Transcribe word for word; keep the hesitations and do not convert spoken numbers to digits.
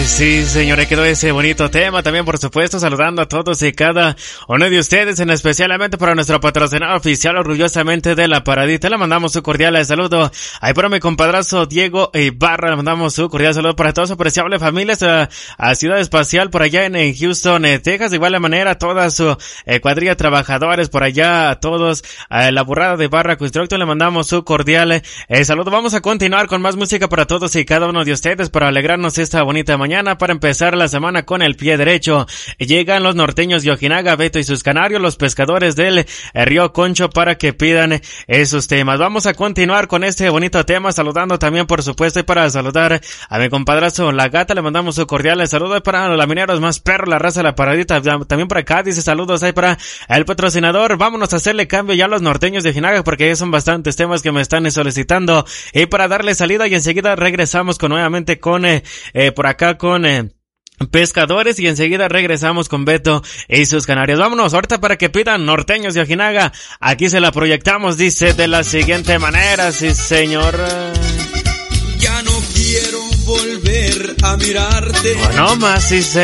Sí, señores, quedó ese bonito tema. También, por supuesto, saludando a todos y cada uno de ustedes, en especialmente para nuestro patrocinador oficial, orgullosamente de La Paradita. Le mandamos su cordial saludo. Ahí para mi compadrazgo Diego Ibarra, le mandamos su cordial saludo para toda su apreciable familia a, a Ciudad Espacial, por allá en, en Houston, eh, Texas. De igual manera, toda su eh, cuadrilla de trabajadores, por allá a todos, a la burrada de Ibarra Constructo, le mandamos su cordial eh, saludo. Vamos a continuar con más música para todos y cada uno de ustedes, para alegrarnos esta bonita mañana, para empezar la semana con el pie derecho. Llegan los norteños de Ojinaga, Beto y sus canarios, los pescadores del eh, Río Concho, para que pidan esos temas. Vamos a continuar con este bonito tema, saludando también, por supuesto, y para saludar a mi compadrazo La Gata, le mandamos su cordial saludo. Para los lamineros más perros, la raza de La Paradita, también para acá, dice saludos ahí para el patrocinador. Vámonos a hacerle cambio ya a los norteños de Ojinaga, porque ya son bastantes temas que me están solicitando, y para darle salida, y enseguida regresamos con nuevamente con eh, eh, por acá con eh, pescadores, y enseguida regresamos con Beto y sus canarios. Vámonos ahorita para que pidan norteños de Ojinaga. Aquí se la proyectamos, dice de la siguiente manera, sí señor. Ya no quiero volver a mirarte. O no más, sí señor.